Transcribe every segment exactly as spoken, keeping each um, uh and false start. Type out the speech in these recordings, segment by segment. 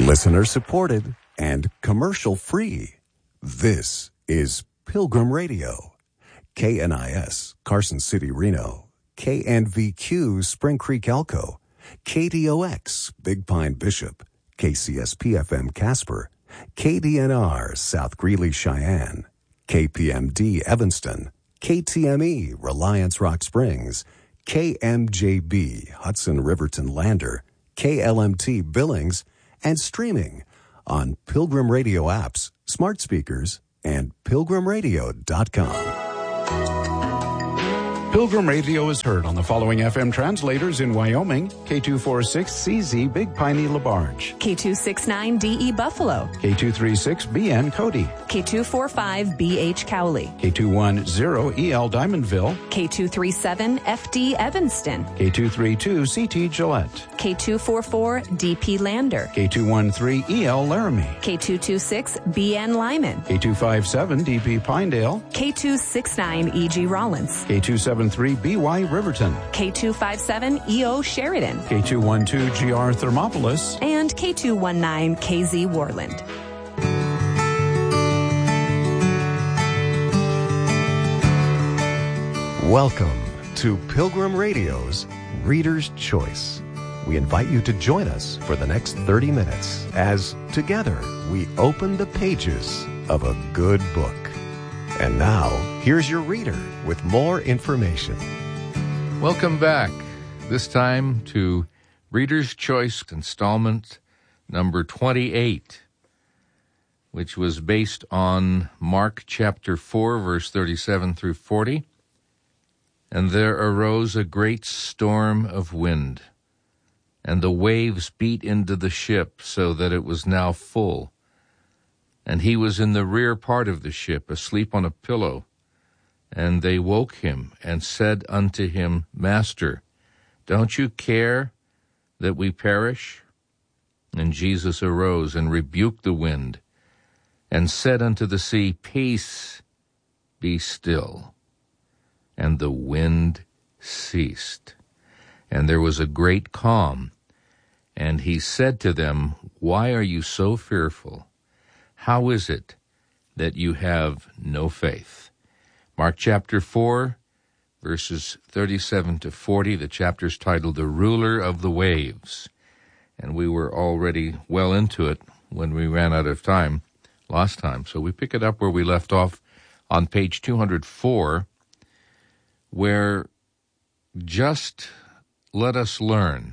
Listener supported and commercial free. This is Pilgrim Radio. K N I S, Carson City, Reno. K N V Q, Spring Creek, Elko. K D O X, Big Pine, Bishop. K C S P F M, Casper. K D N R, South Greeley, Cheyenne. K P M D, Evanston. K T M E, Reliance, Rock Springs. K M J B, Hudson, Riverton, Lander. K L M T, Billings. And streaming on Pilgrim Radio apps, smart speakers, and pilgrim radio dot com. Pilgrim Radio is heard on the following F M translators in Wyoming: K two forty-six C Z Big Piney LaBarge, K two sixty-nine D E Buffalo, K two thirty-six B N Cody, K two forty-five B H Cowley, K two ten E L Diamondville, K two thirty-seven F D Evanston, K two thirty-two C T Gillette, K two forty-four D P Lander, K two thirteen E L Laramie, K two twenty-six B N Lyman, K two fifty-seven D P Pinedale, K two sixty-nine E G Rollins, K two seventy-three B Y Riverton, K two fifty-seven E O Sheridan, K two twelve G R Thermopolis, and K two nineteen K Z Warland. Welcome to Pilgrim Radio's Reader's Choice. We invite you to join us for the next thirty minutes as together we open the pages of a good book. And now, here's your reader with more information. Welcome back, this time to Reader's Choice installment number twenty-eight, which was based on Mark chapter four, verse thirty-seven through forty. And there arose a great storm of wind, and the waves beat into the ship so that it was now full. And he was in the rear part of the ship, asleep on a pillow. And they woke him and said unto him, Master, don't you care that we perish? And Jesus arose and rebuked the wind, and said unto the sea, Peace, be still. And the wind ceased, and there was a great calm. And he said to them, Why are you so fearful? How is it that you have no faith? Mark chapter four, verses thirty-seven to forty. The chapter's titled The Ruler of the Waves. And we were already well into it when we ran out of time last time. So we pick it up where we left off on page two hundred four, where just let us learn,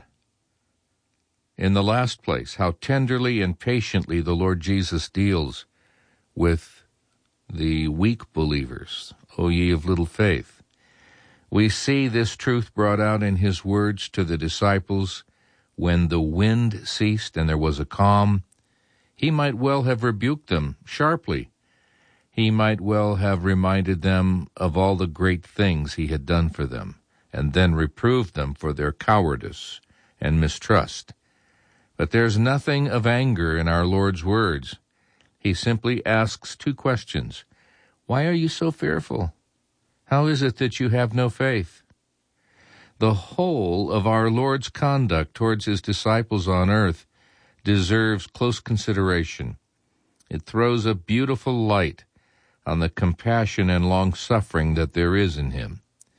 in the last place, how tenderly and patiently the Lord Jesus deals with the weak believers, O ye of little faith. We see this truth brought out in his words to the disciples when the wind ceased and there was a calm. He might well have rebuked them sharply. He might well have reminded them of all the great things he had done for them, and then reproved them for their cowardice and mistrust. But there's nothing of anger in our Lord's words. He simply asks two questions. Why are you so fearful? How is it that you have no faith? The whole of our Lord's conduct towards his disciples on earth deserves close consideration. It throws a beautiful light on the compassion and long-suffering that there is in him.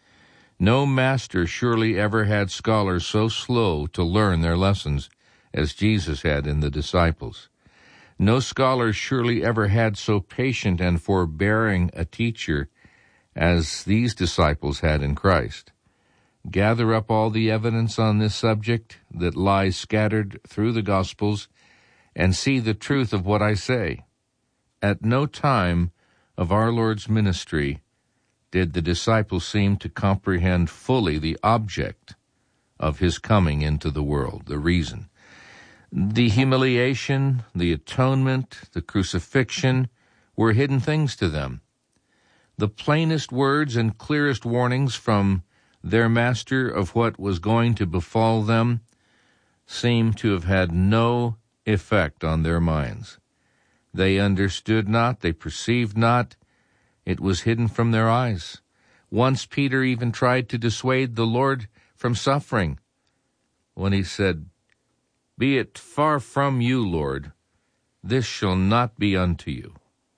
No master surely ever had scholars so slow to learn their lessons as Jesus had in the disciples. No scholar surely ever had so patient and forbearing a teacher as these disciples had in Christ. Gather up all the evidence on this subject that lies scattered through the Gospels and see the truth of what I say. At no time of our Lord's ministry did the disciples seem to comprehend fully the object of his coming into the world, the reason. The humiliation, the atonement, the crucifixion were hidden things to them. The plainest words and clearest warnings from their master of what was going to befall them seem to have had no effect on their minds. They understood not, they perceived not, it was hidden from their eyes. Once Peter even tried to dissuade the Lord from suffering when he said, Be it far from you, Lord, this shall not be unto you.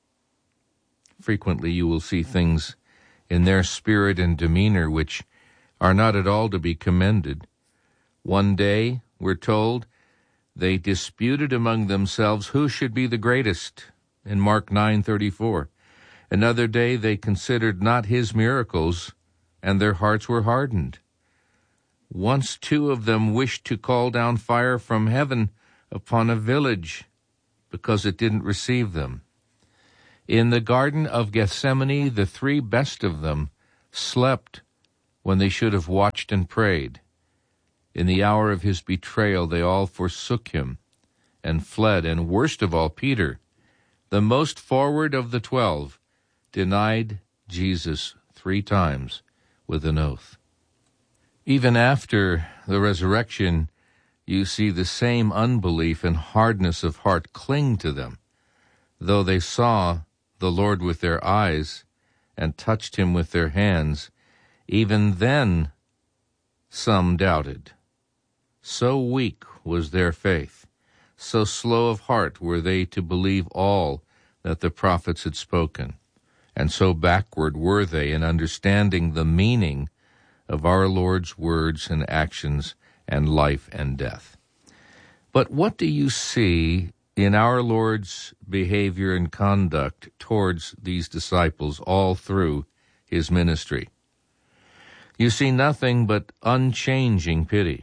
Frequently you will see things in their spirit and demeanor which are not at all to be commended. One day, we're told, they disputed among themselves who should be the greatest, in Mark nine thirty-four. Another day they considered not his miracles, and their hearts were hardened. Once two of them wished to call down fire from heaven upon a village because it didn't receive them. In the Garden of Gethsemane, the three best of them slept when they should have watched and prayed. In the hour of his betrayal, they all forsook him and fled, and worst of all, Peter, the most forward of the twelve, denied Jesus three times with an oath. Even after the resurrection, you see the same unbelief and hardness of heart cling to them. Though they saw the Lord with their eyes and touched him with their hands, even then some doubted. So weak was their faith, so slow of heart were they to believe all that the prophets had spoken, and so backward were they in understanding the meaning of our Lord's words and actions and life and death. But what do you see in our Lord's behavior and conduct towards these disciples all through his ministry? You see nothing but unchanging pity,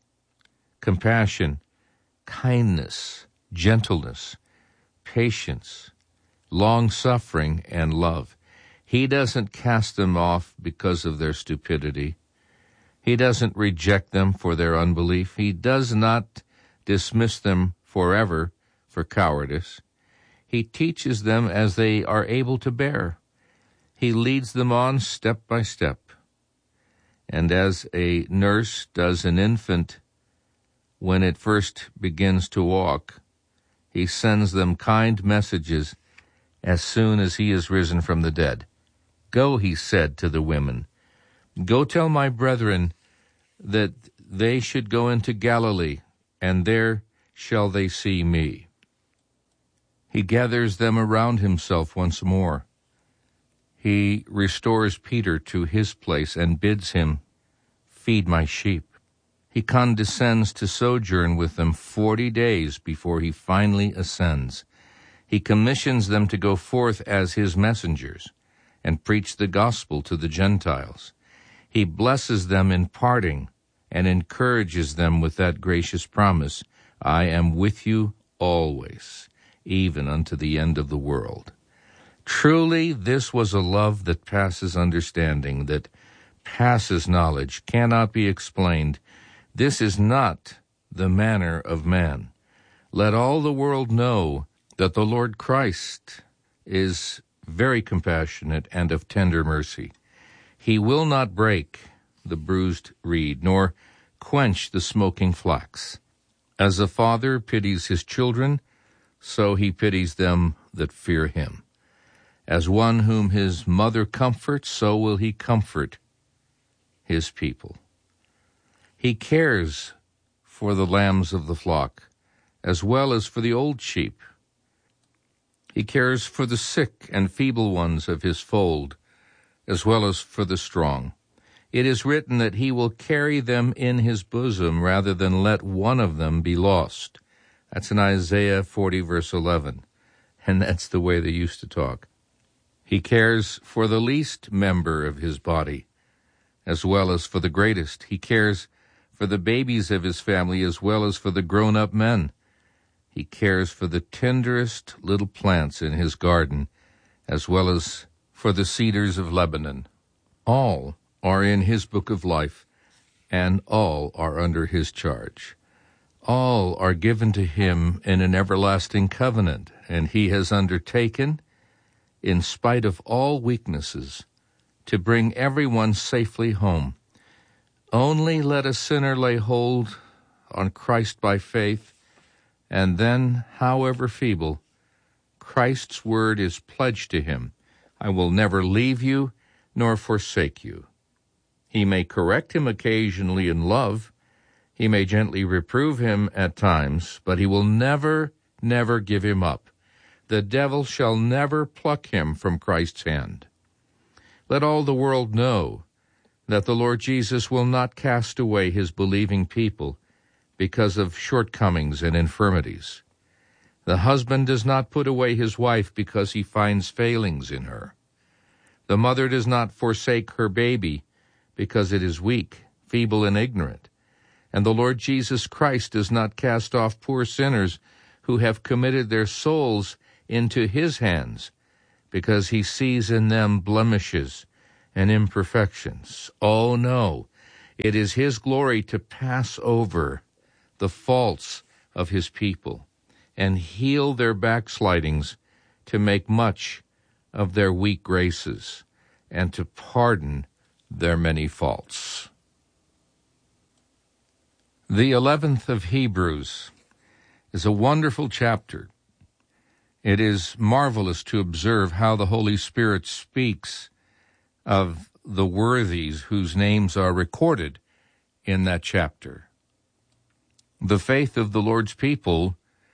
compassion, kindness, gentleness, patience, long-suffering, and love. He doesn't cast them off because of their stupidity. He doesn't reject them for their unbelief. He does not dismiss them forever for cowardice. He teaches them as they are able to bear. He leads them on step by step. And as a nurse does an infant when it first begins to walk, he sends them kind messages as soon as he is risen from the dead. Go, he said to the women, go tell my brethren that they should go into Galilee, and there shall they see me. He gathers them around himself once more. He restores Peter to his place and bids him, feed my sheep. He condescends to sojourn with them forty days before he finally ascends. He commissions them to go forth as his messengers and preach the gospel to the Gentiles. He blesses them in parting and encourages them with that gracious promise, I am with you always, even unto the end of the world. Truly, this was a love that passes understanding, that passes knowledge, cannot be explained. This is not the manner of man. Let all the world know that the Lord Christ is very compassionate and of tender mercy. He will not break the bruised reed, nor quench the smoking flax. As a father pities his children, so he pities them that fear him. As one whom his mother comforts, so will he comfort his people. He cares for the lambs of the flock, as well as for the old sheep. He cares for the sick and feeble ones of his fold, as well as for the strong. It is written that he will carry them in his bosom rather than let one of them be lost. That's in Isaiah forty, verse eleven. And that's the way they used to talk. He cares for the least member of his body, as well as for the greatest. He cares for the babies of his family, as well as for the grown-up men. He cares for the tenderest little plants in his garden, as well as for the cedars of Lebanon. All are in his book of life, and all are under his charge. All are given to him in an everlasting covenant, and he has undertaken, in spite of all weaknesses, to bring everyone safely home. Only let a sinner lay hold on Christ by faith, and then, however feeble, Christ's word is pledged to him. I will never leave you nor forsake you. He may correct him occasionally in love. He may gently reprove him at times, but he will never, never give him up. The devil shall never pluck him from Christ's hand. Let all the world know that the Lord Jesus will not cast away his believing people because of shortcomings and infirmities. The husband does not put away his wife because he finds failings in her. The mother does not forsake her baby because it is weak, feeble, and ignorant. And the Lord Jesus Christ does not cast off poor sinners who have committed their souls into his hands because he sees in them blemishes and imperfections. Oh, no, it is his glory to pass over the faults of his people and heal their backslidings, to make much of their weak graces, and to pardon their many faults. The eleventh of Hebrews is a wonderful chapter. It is marvelous to observe how the Holy Spirit speaks of the worthies whose names are recorded in that chapter. The faith of the Lord's people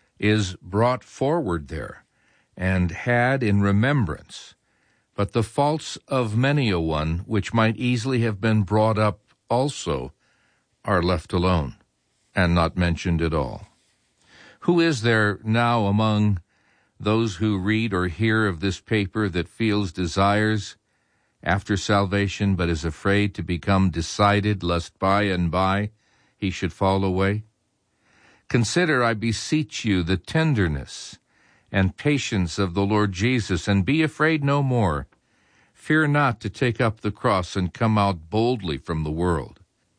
is brought forward there and had in remembrance, but the faults of many a one, which might easily have been brought up also, are left alone and not mentioned at all. Who is there now among those who read or hear of this paper that feels desires after salvation, but is afraid to become decided, lest by and by he should fall away? Consider, I beseech you, the tenderness and patience of the Lord Jesus, and be afraid no more. Fear not to take up the cross and come out boldly from the world.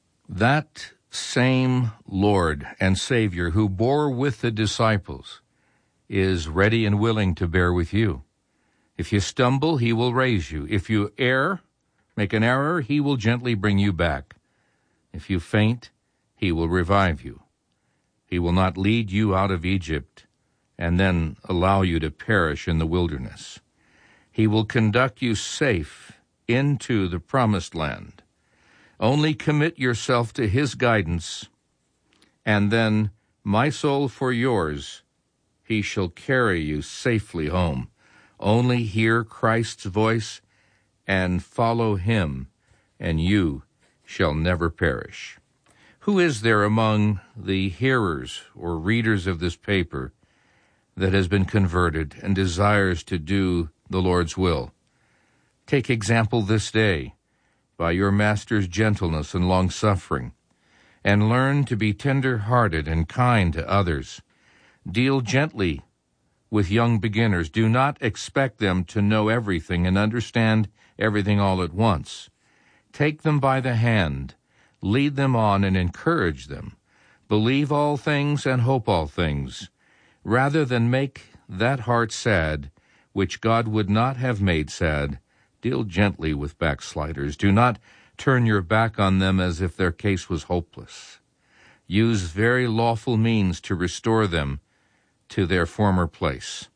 That same Lord and Savior who bore with the disciples is ready and willing to bear with you. If you stumble, he will raise you. If you err, make an error, he will gently bring you back. If you faint, he will revive you. He will not lead you out of Egypt and then allow you to perish in the wilderness. He will conduct you safe into the promised land. Only commit yourself to his guidance, and then, my soul for yours, he shall carry you safely home. Only hear Christ's voice and follow him, and you shall never perish. Who is there among the hearers or readers of this paper that has been converted and desires to do the Lord's will? Take example this day by your Master's gentleness and long-suffering, and learn to be tender-hearted and kind to others. Deal gently with young beginners. Do not expect them to know everything and understand everything all at once. Take them by the hand, lead them on, and encourage them. Believe all things and hope all things, rather than make that heart sad, which God would not have made sad. Deal gently with backsliders. Do not turn your back on them as if their case was hopeless. Use very lawful means to restore them to their former place.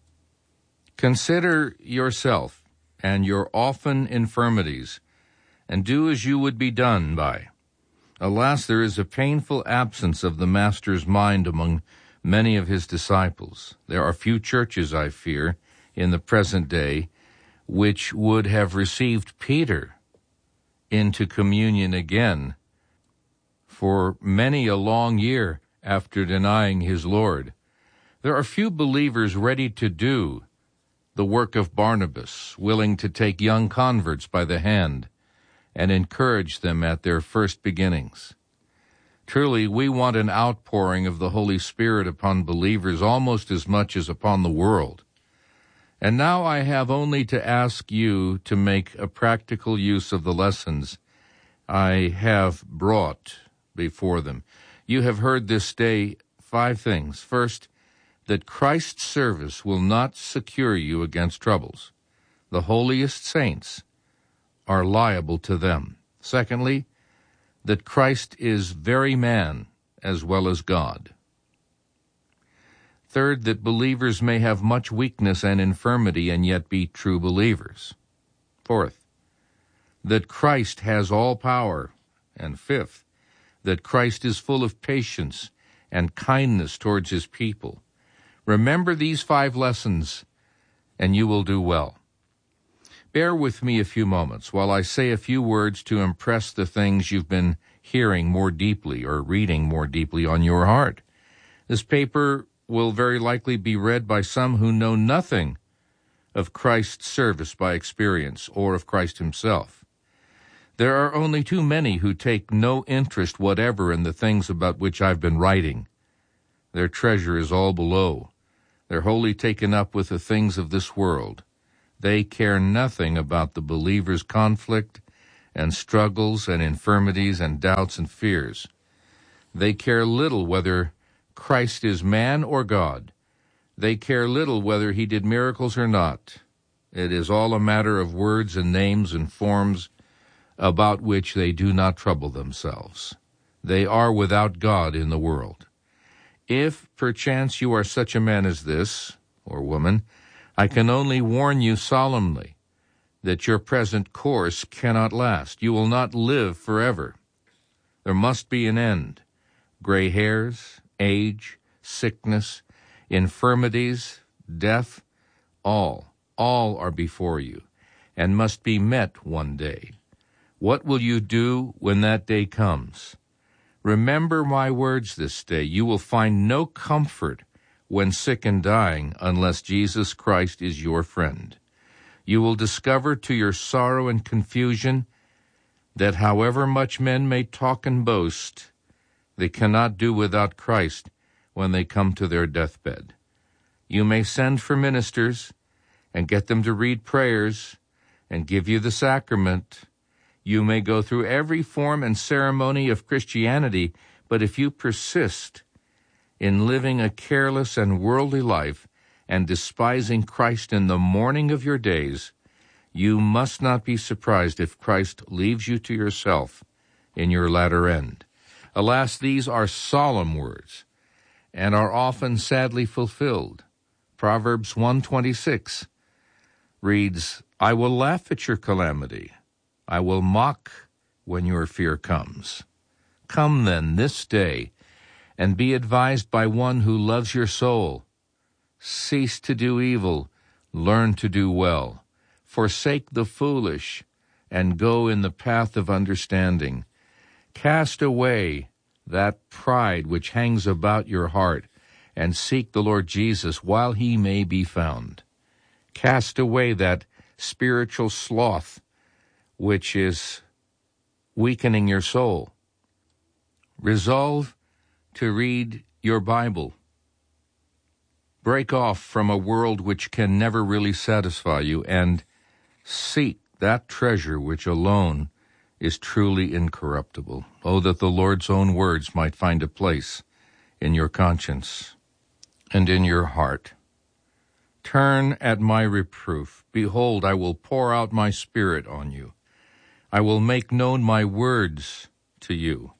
Consider yourself and your often infirmities, and do as you would be done by. Alas, there is a painful absence of the Master's mind among many of his disciples. There are few churches, I fear, in the present day, which would have received Peter into communion again for many a long year after denying his Lord. There are few believers ready to do the work of Barnabas, willing to take young converts by the hand and encourage them at their first beginnings. Truly, we want an outpouring of the Holy Spirit upon believers almost as much as upon the world. And now I have only to ask you to make a practical use of the lessons I have brought before them. You have heard this day five things. First, that Christ's service will not secure you against troubles. The holiest saints are liable to them. Secondly, that Christ is very man as well as God. Third, that believers may have much weakness and infirmity and yet be true believers. Fourth, that Christ has all power. And fifth, that Christ is full of patience and kindness towards his people. Remember these five lessons, and you will do well. Bear with me a few moments while I say a few words to impress the things you've been hearing more deeply or reading more deeply on your heart. This paper will very likely be read by some who know nothing of Christ's service by experience or of Christ himself. There are only too many who take no interest whatever in the things about which I've been writing. Their treasure is all below. They're wholly taken up with the things of this world. They care nothing about the believer's conflict and struggles and infirmities and doubts and fears. They care little whether Christ is man or God. They care little whether he did miracles or not. It is all a matter of words and names and forms about which they do not trouble themselves. They are without God in the world. If perchance you are such a man as this, or woman, I can only warn you solemnly that your present course cannot last. You will not live forever. There must be an end. Gray hairs, age, sickness, infirmities, death, all, all are before you and must be met one day. What will you do when that day comes? Remember my words this day. You will find no comfort when sick and dying, unless Jesus Christ is your friend. You will discover to your sorrow and confusion that however much men may talk and boast, they cannot do without Christ when they come to their deathbed. You may send for ministers and get them to read prayers and give you the sacrament. You may go through every form and ceremony of Christianity, but if you persist in living a careless and worldly life and despising Christ in the morning of your days, you must not be surprised if Christ leaves you to yourself in your latter end. Alas, these are solemn words and are often sadly fulfilled. Proverbs one twenty-six reads, I will laugh at your calamity. I will mock when your fear comes. Come then this day, and be advised by one who loves your soul. Cease to do evil, learn to do well. Forsake the foolish, and go in the path of understanding. Cast away that pride which hangs about your heart, and seek the Lord Jesus while he may be found. Cast away that spiritual sloth which is weakening your soul. Resolve to read your Bible. Break off from a world which can never really satisfy you, and seek that treasure which alone is truly incorruptible. Oh, that the Lord's own words might find a place in your conscience and in your heart. Turn at my reproof. Behold, I will pour out my Spirit on you. I will make known my words to you.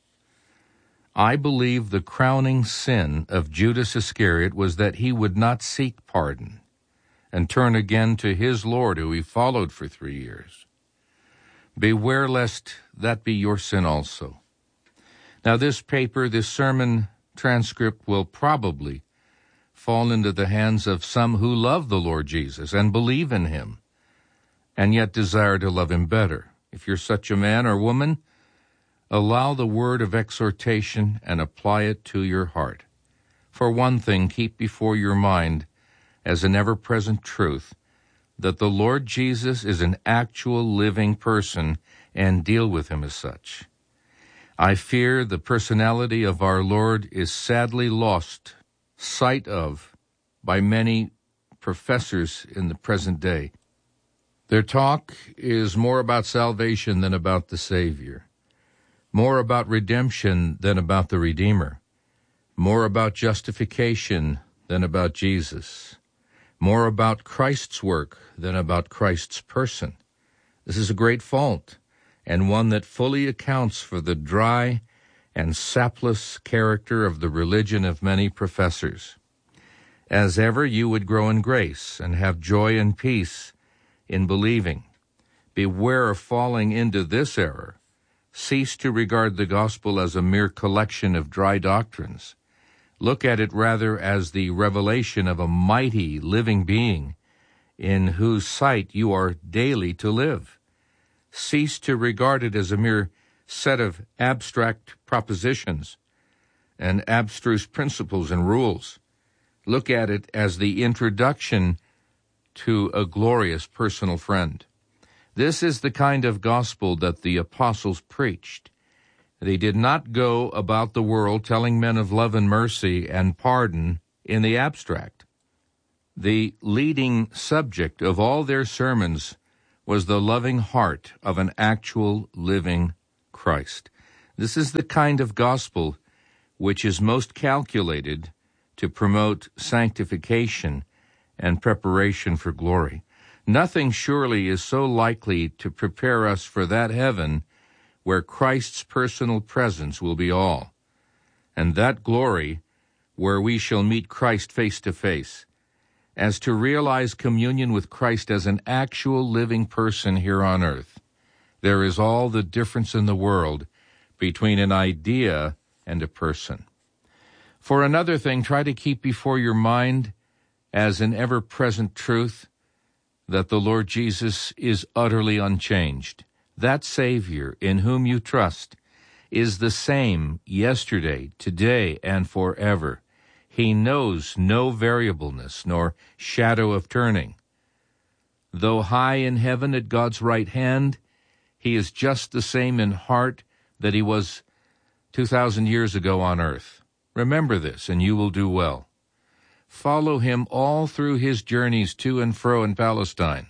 I believe the crowning sin of Judas Iscariot was that he would not seek pardon and turn again to his Lord, who he followed for three years. Beware lest that be your sin also. Now this paper, this sermon transcript will probably fall into the hands of some who love the Lord Jesus and believe in him, and yet desire to love him better. If you're such a man or woman, allow the word of exhortation and apply it to your heart. For one thing, keep before your mind as an ever-present truth that the Lord Jesus is an actual living person, and deal with him as such. I fear the personality of our Lord is sadly lost sight of by many professors in the present day. Their talk is more about salvation than about the Savior, more about redemption than about the Redeemer, more about justification than about Jesus, more about Christ's work than about Christ's person. This is a great fault, and one that fully accounts for the dry and sapless character of the religion of many professors. As ever, you would grow in grace and have joy and peace in believing. Beware of falling into this error, Cease to regard the gospel as a mere collection of dry doctrines. Look at it rather as the revelation of a mighty living being in whose sight you are daily to live. Cease to regard it as a mere set of abstract propositions and abstruse principles and rules. Look at it as the introduction to a glorious personal friend. This is the kind of gospel that the apostles preached. They did not go about the world telling men of love and mercy and pardon in the abstract. The leading subject of all their sermons was the loving heart of an actual living Christ. This is the kind of gospel which is most calculated to promote sanctification and preparation for glory. Nothing surely is so likely to prepare us for that heaven where Christ's personal presence will be all, and that glory where we shall meet Christ face to face, as to realize communion with Christ as an actual living person here on earth. There is all the difference in the world between an idea and a person. For another thing, try to keep before your mind as an ever-present truth that the Lord Jesus is utterly unchanged. That Savior in whom you trust is the same yesterday, today, and forever. He knows no variableness nor shadow of turning. Though high in heaven at God's right hand, he is just the same in heart that he was two thousand years ago on earth. Remember this, and you will do well. Follow him all through his journeys to and fro in Palestine.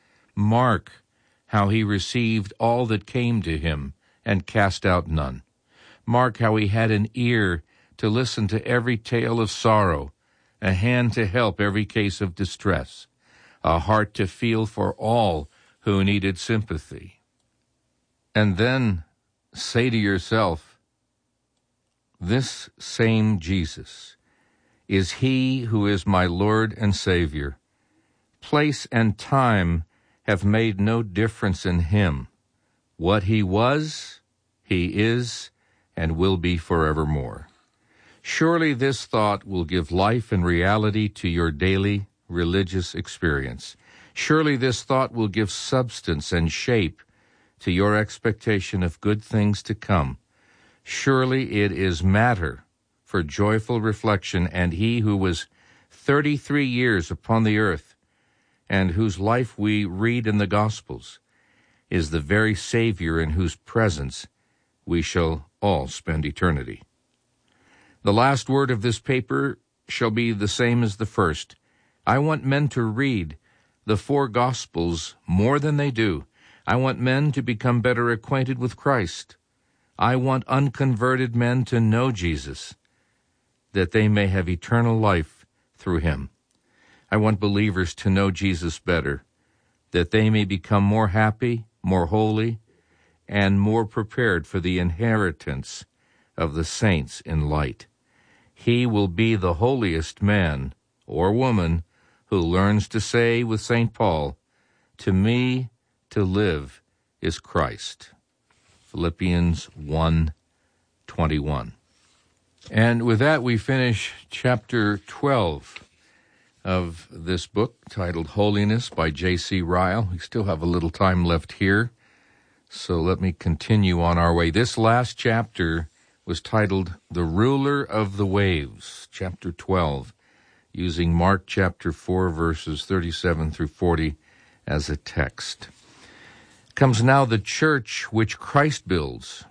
Mark how he received all that came to him and cast out none. Mark how he had an ear to listen to every tale of sorrow, a hand to help every case of distress, a heart to feel for all who needed sympathy. And then say to yourself, this same Jesus is he who is my Lord and Savior. Place and time have made no difference in him. What he was, he is, and will be forevermore. Surely this thought will give life and reality to your daily religious experience. Surely this thought will give substance and shape to your expectation of good things to come. Surely it is matter for joyful reflection, and he who was thirty-three years upon the earth, and whose life we read in the Gospels, is the very Savior in whose presence we shall all spend eternity. The last word of this paper shall be the same as the first. I want men to read the four Gospels more than they do. I want men to become better acquainted with Christ. I want unconverted men to know Jesus, that they may have eternal life through him. I want believers to know Jesus better, that they may become more happy, more holy, and more prepared for the inheritance of the saints in light. He will be the holiest man or woman who learns to say with Saint Paul, "To me to live is Christ." Philippians one twenty-one. And with that, we finish chapter twelve of this book titled Holiness by J C Ryle. We still have a little time left here, so let me continue on our way. This last chapter was titled The Ruler of the Waves, chapter twelve, using Mark chapter four, verses thirty-seven through forty as a text. Comes now the church which Christ builds.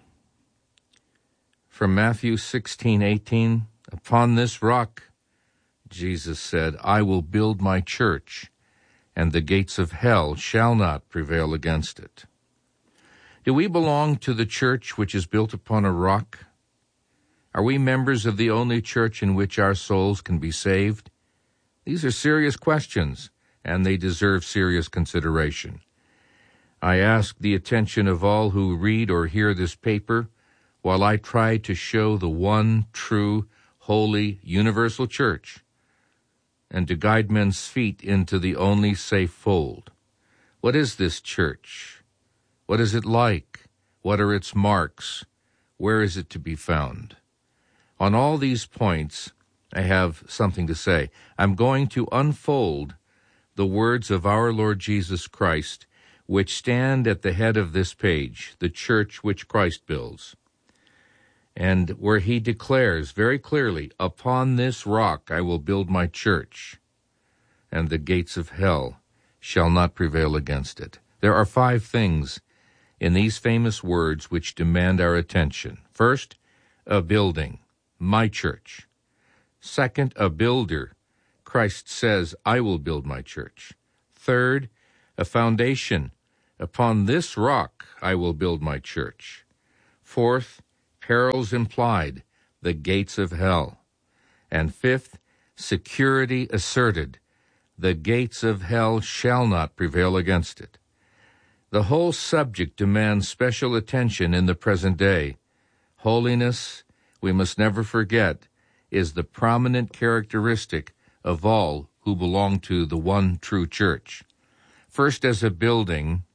From Matthew sixteen eighteen, upon this rock, Jesus said, I will build my church, and the gates of hell shall not prevail against it. Do we belong to the church which is built upon a rock? Are we members of the only church in which our souls can be saved? These are serious questions, and they deserve serious consideration. I ask the attention of all who read or hear this paper while I try to show the one true, holy, universal church, and to guide men's feet into the only safe fold. What is this church? What is it like? What are its marks? Where is it to be found? On all these points, I have something to say. I'm going to unfold the words of our Lord Jesus Christ, which stand at the head of this page, the church which Christ builds, and where he declares very clearly, upon this rock I will build my church, and the gates of hell shall not prevail against it. There are five things in these famous words which demand our attention. First, a building, my church. Second, a builder. Christ says, I will build my church. Third, a foundation. Upon this rock I will build my church. Fourth, perils implied, the gates of hell. And fifth, security asserted, the gates of hell shall not prevail against it. The whole subject demands special attention in the present day. Holiness, we must never forget, is the prominent characteristic of all who belong to the one true church. First, as a building,